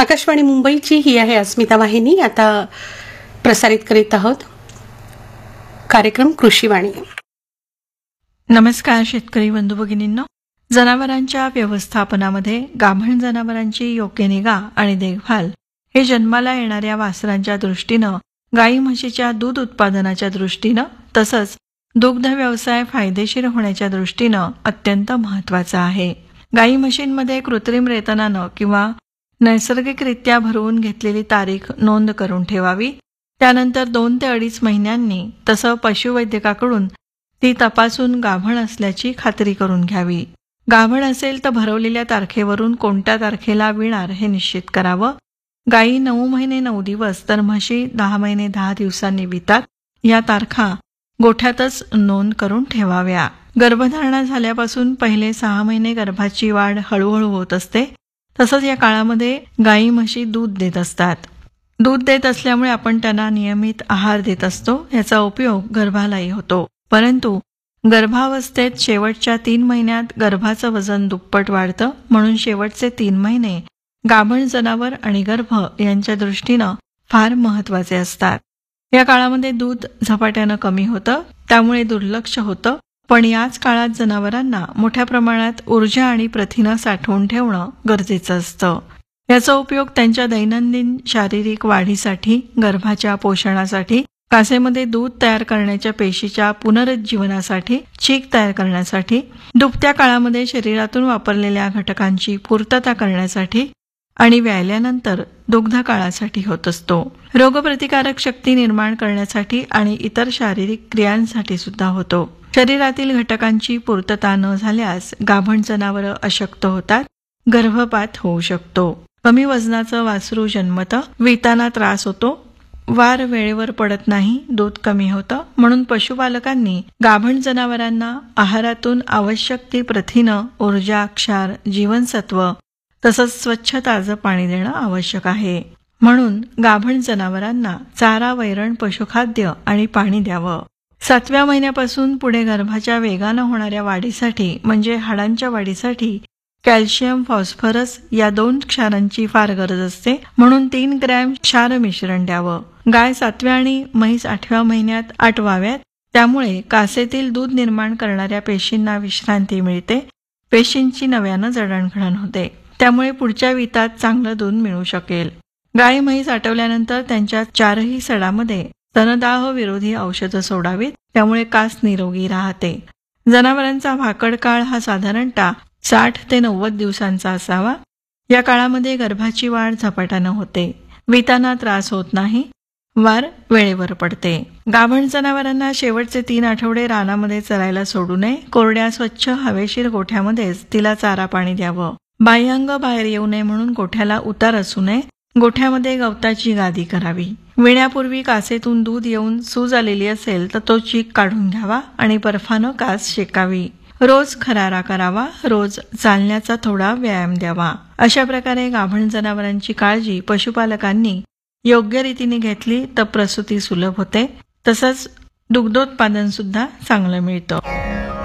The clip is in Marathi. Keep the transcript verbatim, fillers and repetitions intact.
आकाशवाणी मुंबईची ही आहे अस्मिता वाहिनी. आता प्रसारित करीत आहोत कार्यक्रम कृषीवाणी. नमस्कार शेतकरी बंधू भगिनींनो. जनावरांच्या व्यवस्थापनामध्ये गाभण जनावरांची योग्य निगा आणि देखभाल हे जन्माला येणाऱ्या वासरांच्या दृष्टीनं, गाई म्हशीच्या दूध उत्पादनाच्या दृष्टीनं तसंच दुग्ध व्यवसाय फायदेशीर होण्याच्या दृष्टीनं अत्यंत महत्त्वाचं आहे. गाई म्हशींमध्ये कृत्रिम रेतनानं किंवा नैसर्गिकरित्या भरवून घेतलेली तारीख नोंद करून ठेवावी. त्यानंतर दोन ते अडीच महिन्यांनी तसं पशुवैद्यकाकडून ती तपासून गाभण असल्याची खात्री करून घ्यावी. गाभण असेल तर भरवलेल्या तारखेवरून कोणत्या तारखेला विणार हे निश्चित करावं. गायी नऊ महिने नऊ दिवस तर म्हशी दहा महिने दहा दिवसांनी वितात. या तारखा गोठ्यातच नोंद करून ठेवाव्या. गर्भधारणा झाल्यापासून पहिले सहा महिने गर्भाची वाढ हळूहळू होत असते. तसंच या काळामध्ये गायी म्हशी दूध देत असतात. दूध देत असल्यामुळे आपण त्यांना नियमित आहार देत असतो. याचा उपयोग गर्भालाही होतो. परंतु गर्भावस्थेत शेवटच्या तीन महिन्यात गर्भाचं वजन दुप्पट वाढतं. म्हणून शेवटचे तीन महिने गाभण जनावर आणि गर्भ यांच्या दृष्टीनं फार महत्वाचे असतात. या काळामध्ये दूध झपाट्यानं कमी होतं, त्यामुळे दुर्लक्ष होतं. पण याच काळात जनावरांना मोठ्या प्रमाणात ऊर्जा आणि प्रथिनं साठवून ठेवणं गरजेचं असतं. याचा उपयोग त्यांच्या दैनंदिन शारीरिक वाढीसाठी, गर्भाच्या पोषणासाठी, कासेमध्ये दूध तयार करण्याच्या पेशीच्या पुनरुज्जीवनासाठी, चीक तयार करण्यासाठी, दुभत्या काळामध्ये शरीरातून वापरलेल्या घटकांची पूर्तता करण्यासाठी आणि व्यायल्यानंतर दुग्ध काळासाठी होत असतो. रोगप्रतिकारक शक्ती निर्माण करण्यासाठी आणि इतर शारीरिक क्रियांसाठी सुद्धा होतो. शरीरातील घटकांची पूर्तता न झाल्यास गाभण जनावरं अशक्त होतात, गर्भपात होऊ शकतो. कमी वजनाचं वासरू जन्मतं, विताना त्रास होतो, वार वेळेवर पडत नाही, दूध कमी होतं. म्हणून पशुपालकांनी गाभण जनावरांना आहारातून आवश्यक ती प्रथिनं, ऊर्जा, क्षार, जीवनसत्व तसंच स्वच्छ ताजं पाणी देणं आवश्यक आहे. म्हणून गाभण जनावरांना चारा, वैरण, पशुखाद्य आणि पाणी द्यावं. सातव्या महिन्यापासून पुढे गर्भाच्या वेगानं होणाऱ्या वाढीसाठी म्हणजे हाडांच्या वाढीसाठी कॅल्शियम, फॉस्फरस या दोन क्षारांची फार गरज असते. म्हणून तीन ग्रॅम क्षार मिश्रण द्यावं. गाय सातव्या आणि म्हैस आठव्या महिन्यात आटवाव्यात. त्यामुळे कासेतील दूध निर्माण करणाऱ्या पेशींना विश्रांती मिळते. पेशींची नव्यानं जडणघडण होते. त्यामुळे पुढच्या वितात चांगलं दूध मिळू शकेल. गाय म्हैस आटवल्यानंतर त्यांच्या चारही सडामध्ये स्तनदाह विरोधी औषधं सोडावीत. त्यामुळे कास निरोगी राहते. जनावरांचा भाकड काळ हा साधारणतः साठ ते नव्वद दिवसांचा असावा. या काळामध्ये गर्भाची वाढ झपाट्यानं होते. विताना त्रास होत नाही, वार वेळेवर पडते. गाभण जनावरांना शेवटचे तीन आठवडे रानामध्ये चरायला सोडू नये. कोरड्या स्वच्छ हवेशीर गोठ्यामध्येच तिला चारा पाणी द्यावं. बाह्यांग बाहेर येऊ नये म्हणून गोठ्याला उतार असू नये. गोठ्यामध्ये गवताची गादी करावी. विण्यापूर्वी कासेतून दूध येऊन सूज आलेली असेल तर तो चीक काढून घ्यावा आणि बर्फानं कास शेकावी. रोज खरारा करावा. रोज चालण्याचा थोडा व्यायाम द्यावा. अशा प्रकारे गाभण जनावरांची काळजी पशुपालकांनी योग्य रीतीने घेतली तर प्रसूती सुलभ होते. तसंच दुग्धोत्पादन सुद्धा चांगलं मिळतं.